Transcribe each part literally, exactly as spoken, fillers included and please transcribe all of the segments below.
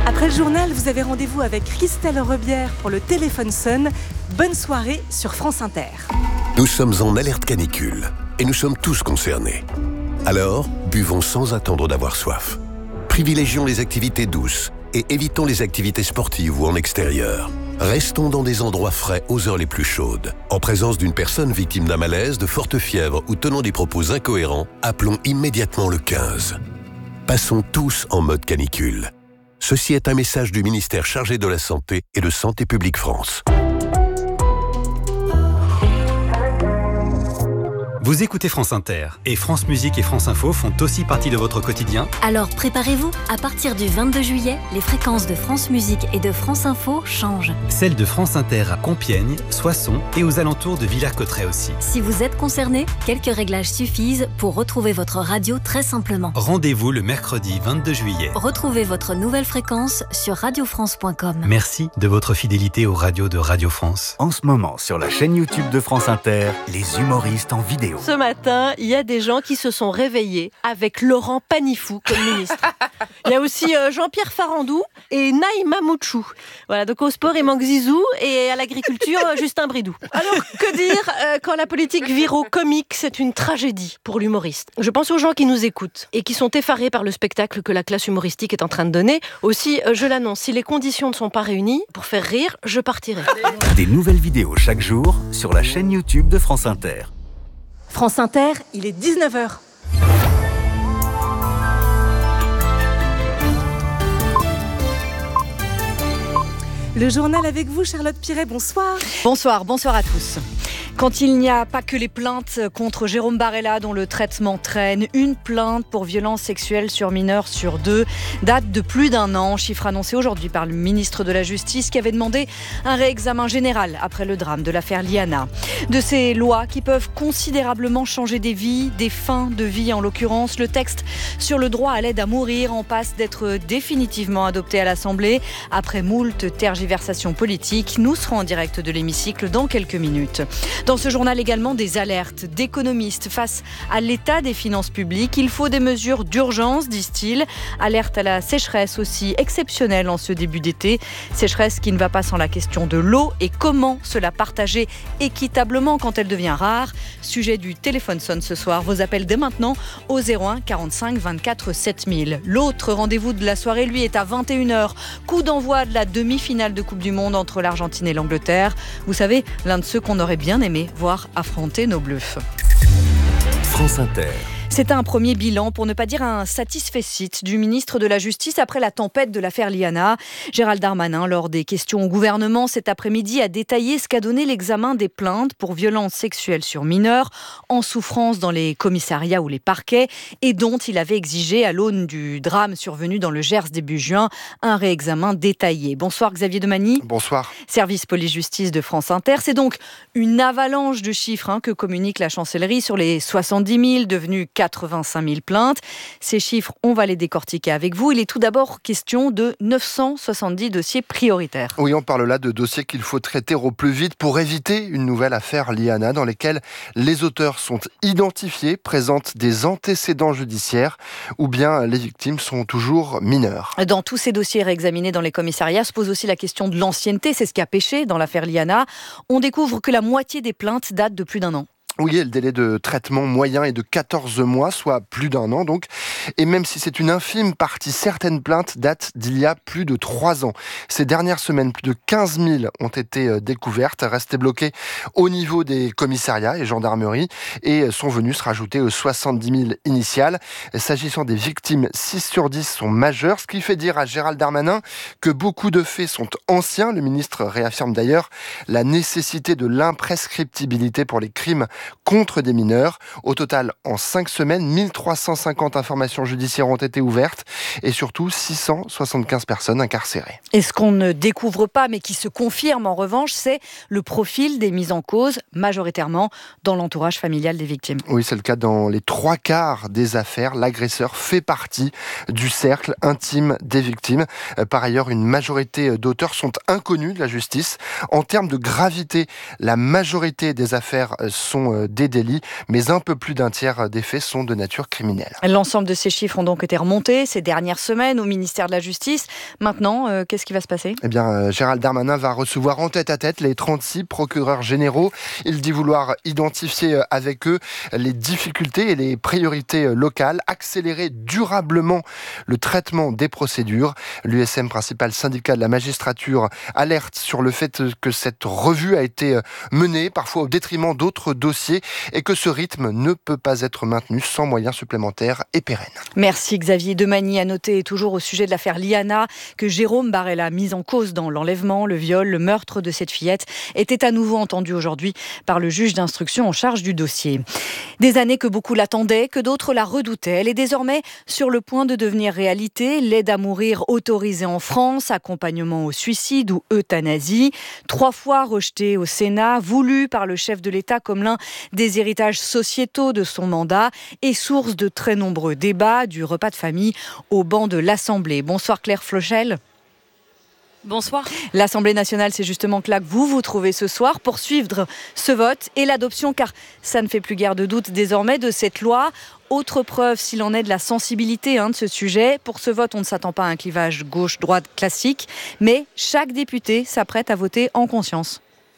Après le journal, vous avez rendez-vous avec Christelle Rebière pour le Téléphone Sonne. Bonne soirée sur France Inter. Nous sommes en alerte canicule et nous sommes tous concernés. Alors, buvons sans attendre d'avoir soif. Privilégions les activités douces et évitons les activités sportives ou en extérieur. Restons dans des endroits frais aux heures les plus chaudes. En présence d'une personne victime d'un malaise, de forte fièvre ou tenant des propos incohérents, appelons immédiatement le quinze. Passons tous en mode canicule. Ceci est un message du ministère chargé de la Santé et de Santé publique France. Vous écoutez France Inter et France Musique et France Info font aussi partie de votre quotidien. Alors préparez-vous, à partir du vingt-deux juillet, les fréquences de France Musique et de France Info changent. Celles de France Inter à Compiègne, Soissons et aux alentours de Villers-Cotterêts aussi. Si vous êtes concerné, quelques réglages suffisent pour retrouver votre radio très simplement. Rendez-vous le mercredi vingt-deux juillet. Retrouvez votre nouvelle fréquence sur radio france point com. Merci de votre fidélité aux radios de Radio France. En ce moment, sur la chaîne YouTube de France Inter, les humoristes en vidéo. Ce matin, il y a des gens qui se sont réveillés avec Laurent Panifou comme ministre. Il y a aussi euh, Jean-Pierre Farandou et Naïma Mouchou. Voilà, donc au sport, il manque Zizou et à l'agriculture, Justin Bridou. Alors, que dire euh, quand la politique vire au comique, c'est une tragédie pour l'humoriste. Je pense aux gens qui nous écoutent et qui sont effarés par le spectacle que la classe humoristique est en train de donner. Aussi, euh, je l'annonce, si les conditions ne sont pas réunies, pour faire rire, je partirai. Des nouvelles vidéos chaque jour sur la chaîne YouTube de France Inter. France Inter, il est dix-neuf heures. Le journal avec vous, Charlotte Piret, bonsoir. Bonsoir, bonsoir à tous. Quand il n'y a pas que les plaintes contre Jérôme Barella dont le traitement traîne, une plainte pour violence sexuelle sur mineurs sur deux date de plus d'un an, chiffre annoncé aujourd'hui par le ministre de la Justice qui avait demandé un réexamen général après le drame de l'affaire Liana. De ces lois qui peuvent considérablement changer des vies, des fins de vie en l'occurrence, le texte sur le droit à l'aide à mourir en passe d'être définitivement adopté à l'Assemblée après moult tergiversations politiques. Nous serons en direct de l'hémicycle dans quelques minutes. Dans ce journal également, des alertes d'économistes face à l'état des finances publiques. Il faut des mesures d'urgence, disent-ils. Alerte à la sécheresse aussi exceptionnelle en ce début d'été. Sécheresse qui ne va pas sans la question de l'eau et comment se la partager équitablement quand elle devient rare. Sujet du téléphone sonne ce soir. Vos appels dès maintenant au zéro un quarante-cinq vingt-quatre sept mille. L'autre rendez-vous de la soirée, lui, est à vingt et une heures. Coup d'envoi de la demi-finale de Coupe du Monde entre l'Argentine et l'Angleterre. Vous savez, l'un de ceux qu'on aurait bien aimé voir affronter nos Bleus. France Inter. C'est un premier bilan, pour ne pas dire un satisfecit, du ministre de la Justice après la tempête de l'affaire Liana. Gérald Darmanin, lors des questions au gouvernement cet après-midi, a détaillé ce qu'a donné l'examen des plaintes pour violences sexuelles sur mineurs en souffrance dans les commissariats ou les parquets et dont il avait exigé, à l'aune du drame survenu dans le Gers début juin, un réexamen détaillé. Bonsoir Xavier Demagny. Bonsoir. Service police-justice de France Inter. C'est donc une avalanche de chiffres hein, que communique la chancellerie sur les soixante-dix mille devenus quatre-vingt-cinq mille plaintes. Ces chiffres, on va les décortiquer avec vous. Il est tout d'abord question de neuf cent soixante-dix dossiers prioritaires. Oui, on parle là de dossiers qu'il faut traiter au plus vite pour éviter une nouvelle affaire Liana dans lesquelles les auteurs sont identifiés, présentent des antécédents judiciaires ou bien les victimes sont toujours mineures. Dans tous ces dossiers réexaminés dans les commissariats se pose aussi la question de l'ancienneté. C'est ce qui a pêché dans l'affaire Liana. On découvre que la moitié des plaintes datent de plus d'un an. Oui, le délai de traitement moyen est de quatorze mois, soit plus d'un an donc. Et même si c'est une infime partie, certaines plaintes datent d'il y a plus de trois ans. Ces dernières semaines, plus de quinze mille ont été découvertes, restées bloquées au niveau des commissariats et gendarmeries et sont venues se rajouter aux soixante-dix mille initiales. S'agissant des victimes, six sur dix sont majeures, ce qui fait dire à Gérald Darmanin que beaucoup de faits sont anciens. Le ministre réaffirme d'ailleurs la nécessité de l'imprescriptibilité pour les crimes contre des mineurs. Au total, en cinq semaines, mille trois cent cinquante informations judiciaires ont été ouvertes et surtout six cent soixante-quinze personnes incarcérées. Et ce qu'on ne découvre pas, mais qui se confirme en revanche, c'est le profil des mises en cause, majoritairement dans l'entourage familial des victimes. Oui, c'est le cas dans les trois quarts des affaires. L'agresseur fait partie du cercle intime des victimes. Par ailleurs, une majorité d'auteurs sont inconnus de la justice. En termes de gravité, la majorité des affaires sont sont des délits, mais un peu plus d'un tiers des faits sont de nature criminelle. L'ensemble de ces chiffres ont donc été remontés ces dernières semaines au ministère de la Justice. Maintenant, euh, qu'est-ce qui va se passer ? Eh bien, euh, Gérald Darmanin va recevoir en tête-à-tête les trente-six procureurs généraux. Il dit vouloir identifier avec eux les difficultés et les priorités locales, accélérer durablement le traitement des procédures. L'U S M, principal syndicat de la magistrature, alerte sur le fait que cette revue a été menée parfois au détriment d'autres dossiers et que ce rythme ne peut pas être maintenu sans moyens supplémentaires et pérennes. Merci Xavier Demagny. À noter toujours au sujet de l'affaire Liana que Jérôme Barella, mis en cause dans l'enlèvement, le viol, le meurtre de cette fillette, était à nouveau entendu aujourd'hui par le juge d'instruction en charge du dossier. Des années que beaucoup l'attendaient, que d'autres la redoutaient. Elle est désormais sur le point de devenir réalité. L'aide à mourir autorisée en France, accompagnement au suicide ou euthanasie. Trois fois rejetée au Sénat, voulue par le chef de l'État comme l'un des héritages sociétaux de son mandat et source de très nombreux débats, du repas de famille au banc de l'Assemblée. Bonsoir Claire Flochel. Bonsoir. L'Assemblée nationale, c'est justement là que vous vous trouvez ce soir pour suivre ce vote et l'adoption, car ça ne fait plus guère de doute désormais de cette loi. Autre preuve, s'il en est, de la sensibilité hein, de ce sujet. Pour ce vote, on ne s'attend pas à un clivage gauche-droite classique, mais chaque député s'apprête à voter en conscience.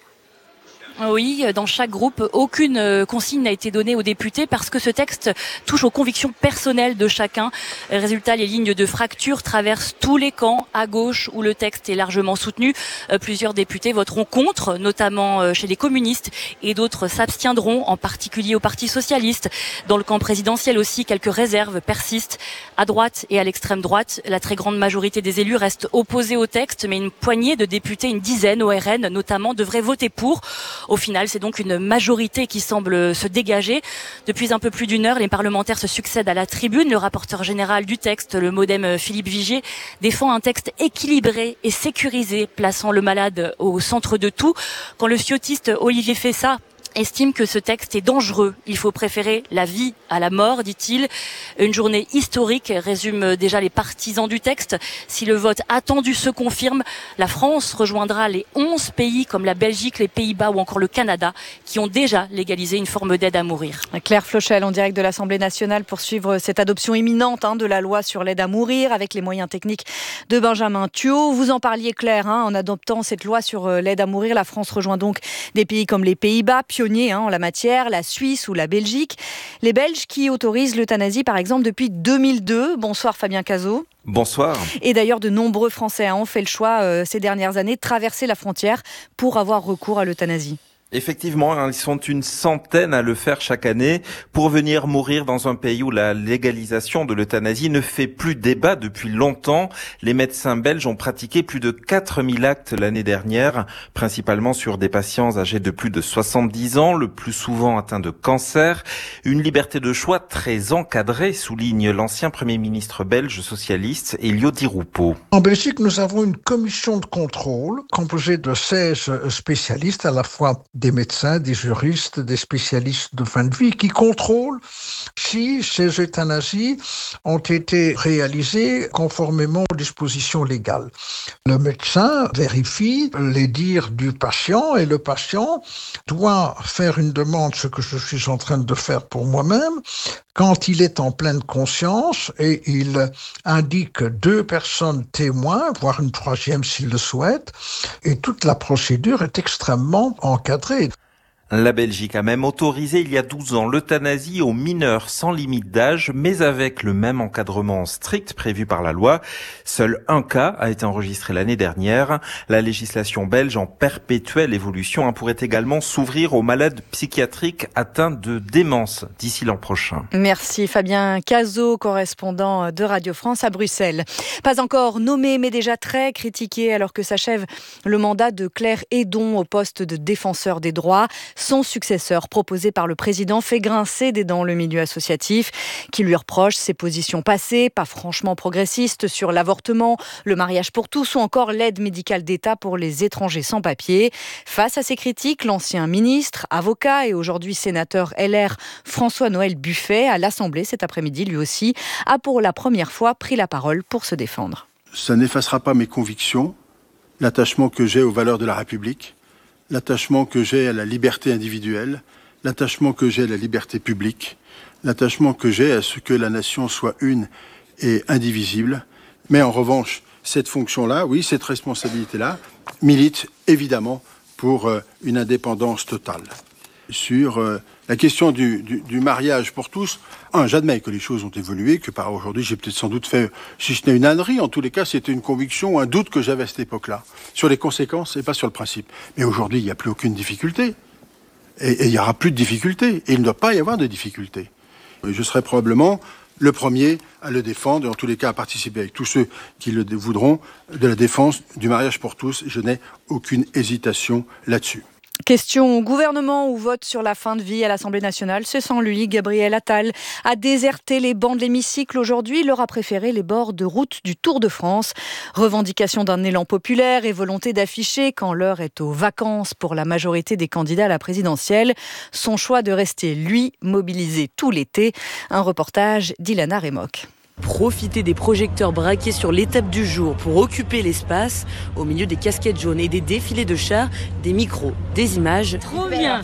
Oui, dans chaque groupe, aucune consigne n'a été donnée aux députés parce que ce texte touche aux convictions personnelles de chacun. Résultat, les lignes de fracture traversent tous les camps, à gauche où le texte est largement soutenu. Plusieurs députés voteront contre, notamment chez les communistes, et d'autres s'abstiendront, en particulier au Parti socialiste. Dans le camp présidentiel aussi, quelques réserves persistent. À droite et à l'extrême droite, la très grande majorité des élus reste opposée au texte, mais une poignée de députés, une dizaine au R N notamment, devraient voter pour. Au final, c'est donc une majorité qui semble se dégager. Depuis un peu plus d'une heure, les parlementaires se succèdent à la tribune. Le rapporteur général du texte, le modem Philippe Vigier, défend un texte équilibré et sécurisé, plaçant le malade au centre de tout. Quand le sciotiste Olivier Fessa estime que ce texte est dangereux. Il faut préférer la vie à la mort, dit-il. Une journée historique résume déjà les partisans du texte. Si le vote attendu se confirme, la France rejoindra les onze pays comme la Belgique, les Pays-Bas ou encore le Canada qui ont déjà légalisé une forme d'aide à mourir. Claire Flochel en direct de l'Assemblée nationale pour suivre cette adoption imminente hein, de la loi sur l'aide à mourir avec les moyens techniques de Benjamin Thiaut. Vous en parliez Claire, hein, en adoptant cette loi sur l'aide à mourir, la France rejoint donc des pays comme les Pays-Bas, Hein, en la matière, la Suisse ou la Belgique. Les Belges qui autorisent l'euthanasie, par exemple, depuis deux mille deux. Bonsoir Fabien Cazot. Bonsoir. Et d'ailleurs, de nombreux Français hein, ont fait le choix euh, ces dernières années de traverser la frontière pour avoir recours à l'euthanasie. Effectivement, ils sont une centaine à le faire chaque année pour venir mourir dans un pays où la légalisation de l'euthanasie ne fait plus débat depuis longtemps. Les médecins belges ont pratiqué plus de quatre mille actes l'année dernière, principalement sur des patients âgés de plus de soixante-dix ans, le plus souvent atteints de cancer. Une liberté de choix très encadrée, souligne l'ancien Premier ministre belge socialiste Elio Di Rupo. En Belgique, nous avons une commission de contrôle composée de seize spécialistes, à la fois des médecins, des juristes, des spécialistes de fin de vie qui contrôlent si ces euthanasies ont été réalisées conformément aux dispositions légales. Le médecin vérifie les dires du patient et le patient doit faire une demande, ce que je suis en train de faire pour moi-même, quand il est en pleine conscience et il indique deux personnes témoins, voire une troisième s'il le souhaite, et toute la procédure est extrêmement encadrée. La Belgique a même autorisé il y a douze ans l'euthanasie aux mineurs sans limite d'âge, mais avec le même encadrement strict prévu par la loi. Seul un cas a été enregistré l'année dernière. La législation belge en perpétuelle évolution pourrait également s'ouvrir aux malades psychiatriques atteints de démence d'ici l'an prochain. Merci Fabien Cazot, correspondant de Radio France à Bruxelles. Pas encore nommé, mais déjà très critiqué alors que s'achève le mandat de Claire Hédon au poste de défenseur des droits. Son successeur, proposé par le président, fait grincer des dents le milieu associatif, qui lui reproche ses positions passées, pas franchement progressistes, sur l'avortement, le mariage pour tous ou encore l'aide médicale d'État pour les étrangers sans papier. Face à ces critiques, l'ancien ministre, avocat et aujourd'hui sénateur L R François-Noël Buffet, à l'Assemblée cet après-midi, lui aussi, a pour la première fois pris la parole pour se défendre. Ça n'effacera pas mes convictions, l'attachement que j'ai aux valeurs de la République, l'attachement que j'ai à la liberté individuelle, l'attachement que j'ai à la liberté publique, l'attachement que j'ai à ce que la nation soit une et indivisible. Mais en revanche, cette fonction-là, oui, cette responsabilité-là, milite évidemment pour euh, une indépendance totale. Sur euh, la question du, du, du mariage pour tous, un, j'admets que les choses ont évolué, que par aujourd'hui j'ai peut-être sans doute fait, si ce n'est une ânerie, en tous les cas c'était une conviction, un doute que j'avais à cette époque-là, sur les conséquences et pas sur le principe. Mais aujourd'hui il n'y a plus aucune difficulté, et, et il n'y aura plus de difficulté, et il ne doit pas y avoir de difficulté. Je serai probablement le premier à le défendre, et en tous les cas à participer avec tous ceux qui le voudront, de la défense du mariage pour tous. Je n'ai aucune hésitation là-dessus. Question au gouvernement ou vote sur la fin de vie à l'Assemblée nationale. C'est sans lui. Gabriel Attal a déserté les bancs de l'hémicycle aujourd'hui. Il aura préféré les bords de route du Tour de France. Revendication d'un élan populaire et volonté d'afficher quand l'heure est aux vacances pour la majorité des candidats à la présidentielle. Son choix de rester, lui, mobilisé tout l'été. Un reportage d'Ilana Remoc. Profiter des projecteurs braqués sur l'étape du jour pour occuper l'espace, au milieu des casquettes jaunes et des défilés de chars, des micros, des images. Trop bien.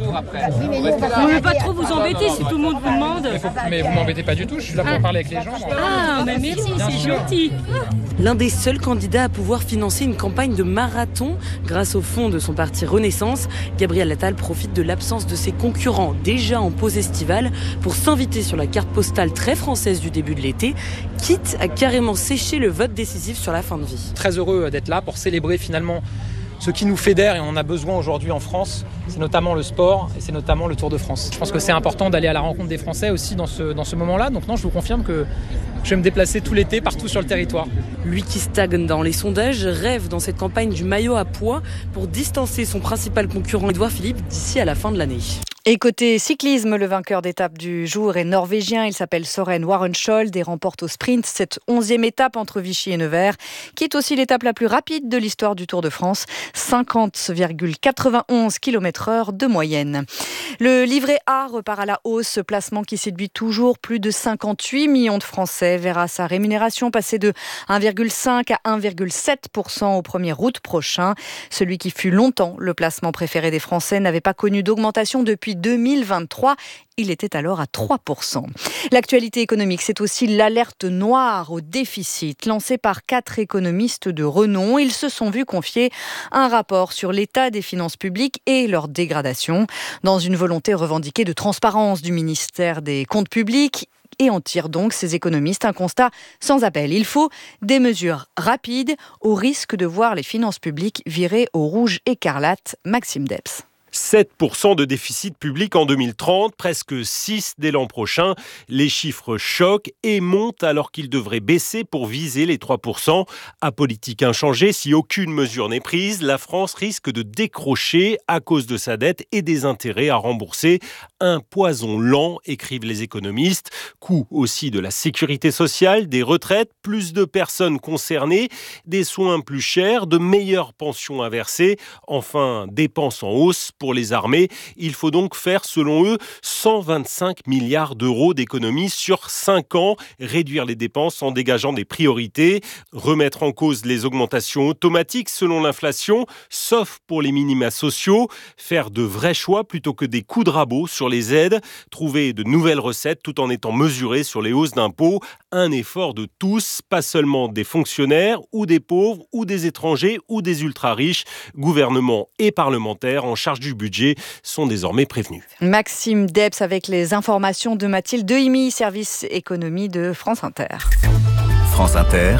Vous ne voulez pas trop vous embêter si tout le monde vous demande. Mais, faut, mais vous m'embêtez pas du tout, je suis là pour ah. parler avec les gens. Moi. Ah, mais merci, c'est gentil. L'un des seuls candidats à pouvoir financer une campagne de marathon grâce au fonds de son parti Renaissance, Gabriel Attal profite de l'absence de ses concurrents déjà en pause estivale pour s'inviter sur la carte postale très française du début de l'été, quitte à carrément sécher le vote décisif sur la fin de vie. Très heureux d'être là pour célébrer finalement ce qui nous fédère et on en a besoin aujourd'hui en France, c'est notamment le sport et c'est notamment le Tour de France. Je pense que c'est important d'aller à la rencontre des Français aussi dans ce, dans ce moment-là. Donc non, je vous confirme que je vais me déplacer tout l'été partout sur le territoire. Lui qui stagne dans les sondages rêve dans cette campagne du maillot à poids pour distancer son principal concurrent Édouard Philippe d'ici à la fin de l'année. Et côté cyclisme, le vainqueur d'étape du jour est norvégien. Il s'appelle Søren Warenschold et remporte au sprint cette onzième étape entre Vichy et Nevers, qui est aussi l'étape la plus rapide de l'histoire du Tour de France. cinquante virgule quatre-vingt-onze kilomètres heure de moyenne. Le livret A repart à la hausse. Ce placement qui séduit toujours plus de cinquante-huit millions de Français verra sa rémunération passer de un virgule cinq à un virgule sept pour cent au premier août prochain. Celui qui fut longtemps le placement préféré des Français n'avait pas connu d'augmentation depuis deux mille vingt-trois. Il était alors à trois pour cent. L'actualité économique, c'est aussi l'alerte noire au déficit lancée par quatre économistes de renom. Ils se sont vus confier un rapport sur l'état des finances publiques et leur dégradation. Dans une volonté revendiquée de transparence du ministère des Comptes publics, et en tire donc, ces économistes, un constat sans appel. Il faut des mesures rapides au risque de voir les finances publiques virer au rouge écarlate. Maxime Debs. sept pour cent de déficit public en deux mille trente, presque six dès l'an prochain. Les chiffres choquent et montent alors qu'ils devraient baisser pour viser les trois pour cent. À politique inchangée, si aucune mesure n'est prise, la France risque de décrocher à cause de sa dette et des intérêts à rembourser. Un poison lent, écrivent les économistes. Coût aussi de la sécurité sociale, des retraites, plus de personnes concernées, des soins plus chers, de meilleures pensions à verser. Enfin, dépenses en hausse pour les armées. Il faut donc faire, selon eux, cent vingt-cinq milliards d'euros d'économies sur cinq ans, réduire les dépenses en dégageant des priorités, remettre en cause les augmentations automatiques selon l'inflation, sauf pour les minima sociaux, faire de vrais choix plutôt que des coups de rabot sur les aides, trouver de nouvelles recettes tout en étant mesuré sur les hausses d'impôts, un effort de tous, pas seulement des fonctionnaires ou des pauvres ou des étrangers ou des ultra-riches. Gouvernement et parlementaires en charge du budget sont désormais prévenus. Maxime Debs avec les informations de Mathilde Dehimi, service économie de France Inter. France Inter,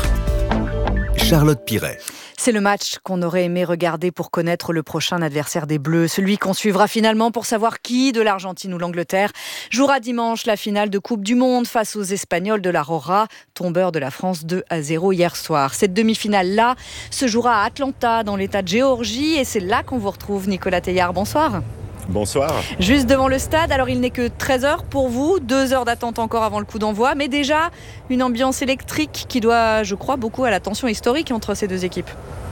Charlotte Piret. C'est le match qu'on aurait aimé regarder pour connaître le prochain adversaire des Bleus, celui qu'on suivra finalement pour savoir qui de l'Argentine ou l'Angleterre jouera dimanche la finale de Coupe du Monde face aux Espagnols de la Rora, tombeurs de la France deux à zéro hier soir. Cette demi-finale-là se jouera à Atlanta, dans l'état de Géorgie, et c'est là qu'on vous retrouve. Nicolas Teillard, bonsoir. Bonsoir. Juste devant le stade, alors il n'est que treize heures pour vous, deux heures d'attente encore avant le coup d'envoi, mais déjà une ambiance électrique qui doit, je crois, beaucoup à la tension historique entre ces deux équipes.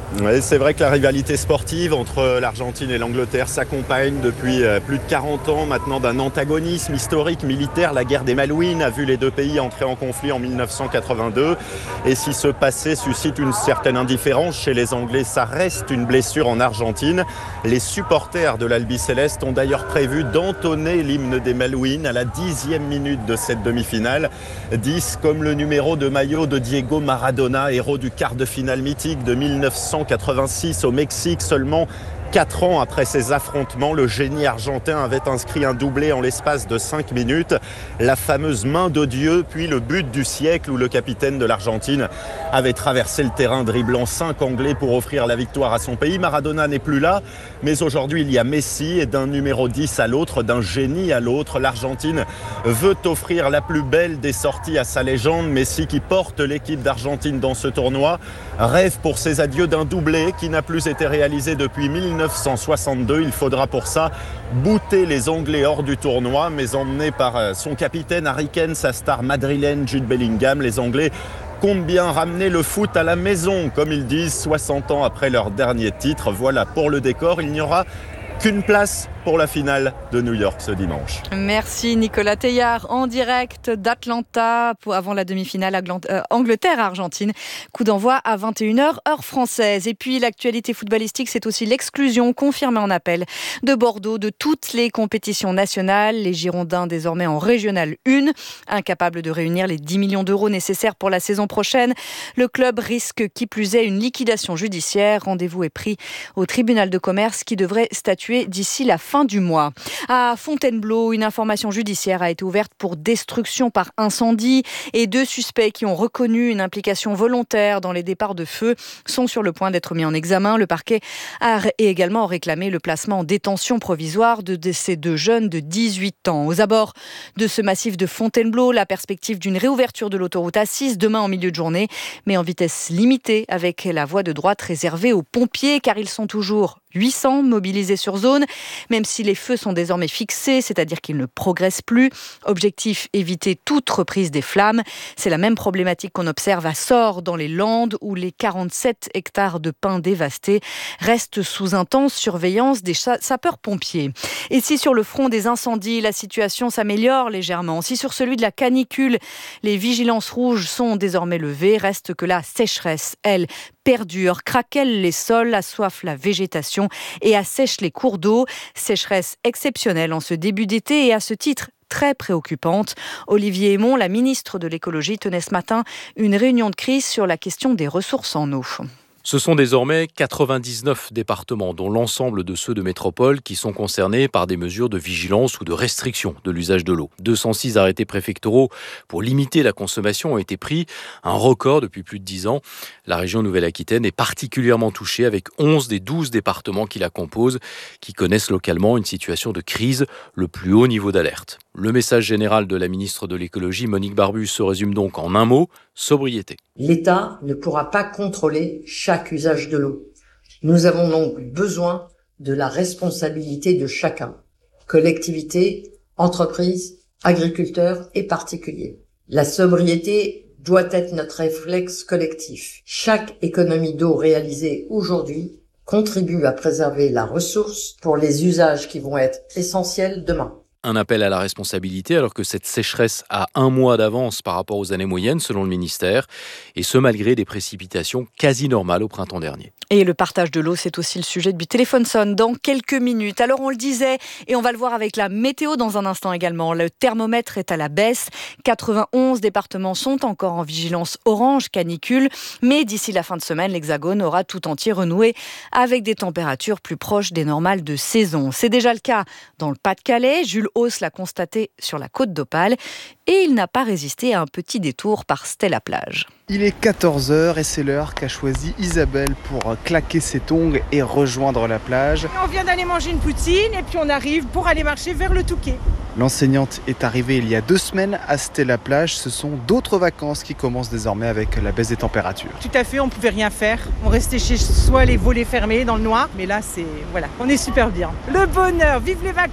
Oui, c'est vrai que la rivalité sportive entre l'Argentine et l'Angleterre s'accompagne depuis plus de quarante ans maintenant d'un antagonisme historique militaire. La guerre des Malouines a vu les deux pays entrer en conflit en mille neuf cent quatre-vingt-deux. Et si ce passé suscite une certaine indifférence chez les Anglais, ça reste une blessure en Argentine. Les supporters de l'Albiceleste ont d'ailleurs prévu d'entonner l'hymne des Malouines à la dixième minute de cette demi-finale. dix comme le numéro de maillot de Diego Maradona, héros du quart de finale mythique de mille neuf cent quatre-vingt-six au Mexique. Seulement Quatre ans après ces affrontements, le génie argentin avait inscrit un doublé en l'espace de cinq minutes. La fameuse main de Dieu, puis le but du siècle où le capitaine de l'Argentine avait traversé le terrain dribblant cinq Anglais pour offrir la victoire à son pays. Maradona n'est plus là, mais aujourd'hui il y a Messi et d'un numéro dix à l'autre, d'un génie à l'autre, l'Argentine veut offrir la plus belle des sorties à sa légende. Messi, qui porte l'équipe d'Argentine dans ce tournoi, rêve pour ses adieux d'un doublé qui n'a plus été réalisé depuis mille neuf cent soixante-deux. Il faudra pour ça bouter les Anglais hors du tournoi, mais emmené par son capitaine Harry Kane, sa star madrilène Jude Bellingham, les Anglais comptent bien ramener le foot à la maison, comme ils disent, soixante ans après leur dernier titre. Voilà pour le décor, il n'y aura qu'une place pour la finale de New York ce dimanche. Merci Nicolas Teillard en direct d'Atlanta pour avant la demi-finale euh, Angleterre-Argentine. Coup d'envoi à vingt et une heures heure française. Et puis l'actualité footballistique, c'est aussi l'exclusion confirmée en appel de Bordeaux de toutes les compétitions nationales. Les Girondins désormais en Régionale un, incapables de réunir les dix millions d'euros nécessaires pour la saison prochaine. Le club risque qui plus est une liquidation judiciaire. Rendez-vous est pris au tribunal de commerce qui devrait statuer d'ici la fin du mois. À Fontainebleau, une information judiciaire a été ouverte pour destruction par incendie et deux suspects qui ont reconnu une implication volontaire dans les départs de feu sont sur le point d'être mis en examen. Le parquet a également réclamé le placement en détention provisoire de ces deux jeunes de dix-huit ans. Aux abords de ce massif de Fontainebleau, la perspective d'une réouverture de l'autoroute A six demain en milieu de journée, mais en vitesse limitée avec la voie de droite réservée aux pompiers car ils sont toujours huit cents mobilisés sur zone, même si les feux sont désormais fixés, c'est-à-dire qu'ils ne progressent plus. Objectif, éviter toute reprise des flammes. C'est la même problématique qu'on observe à Sort, dans les Landes, où les quarante-sept hectares de pins dévastés restent sous intense surveillance des sapeurs-pompiers. Et si sur le front des incendies, la situation s'améliore légèrement, si sur celui de la canicule, les vigilances rouges sont désormais levées, reste que la sécheresse, elle, perdure, craquelle les sols, assoiffe la végétation et assèche les cours d'eau. Sécheresse exceptionnelle en ce début d'été et à ce titre très préoccupante. Olivier Hémon, la ministre de l'écologie, tenait ce matin une réunion de crise sur la question des ressources en eau. Ce sont désormais quatre-vingt-dix-neuf départements, dont l'ensemble de ceux de métropole, qui sont concernés par des mesures de vigilance ou de restriction de l'usage de l'eau. deux cent six arrêtés préfectoraux pour limiter la consommation ont été pris, un record depuis plus de dix ans. La région Nouvelle-Aquitaine est particulièrement touchée avec onze des douze départements qui la composent, qui connaissent localement une situation de crise, le plus haut niveau d'alerte. Le message général de la ministre de l'écologie, Monique Barbus, se résume donc en un mot, sobriété. L'État ne pourra pas contrôler chaque usage de l'eau. Nous avons donc besoin de la responsabilité de chacun, collectivités, entreprises, agriculteurs et particuliers. La sobriété doit être notre réflexe collectif. Chaque économie d'eau réalisée aujourd'hui contribue à préserver la ressource pour les usages qui vont être essentiels demain. Un appel à la responsabilité alors que cette sécheresse a un mois d'avance par rapport aux années moyennes selon le ministère, et ce malgré des précipitations quasi normales au printemps dernier. Et le partage de l'eau, c'est aussi le sujet du téléphone sonne dans quelques minutes. Alors on le disait, et on va le voir avec la météo dans un instant également, le thermomètre est à la baisse, quatre-vingt-onze départements sont encore en vigilance orange canicule, mais d'ici la fin de semaine, l'Hexagone aura tout entier renoué avec des températures plus proches des normales de saison. C'est déjà le cas dans le Pas-de-Calais, Jules Hauss l'a constaté sur la côte d'Opale et il n'a pas résisté à un petit détour par Stella-Plage. Il est quatorze heures et c'est l'heure qu'a choisi Isabelle pour claquer ses tongs et rejoindre la plage. On vient d'aller manger une poutine et puis on arrive pour aller marcher vers le Touquet. L'enseignante est arrivée il y a deux semaines à Stella-Plage. Ce sont d'autres vacances qui commencent désormais avec la baisse des températures. Tout à fait, on ne pouvait rien faire. On restait chez soi, les volets fermés dans le noir. Mais là, c'est voilà, on est super bien. Le bonheur, vive les vacances!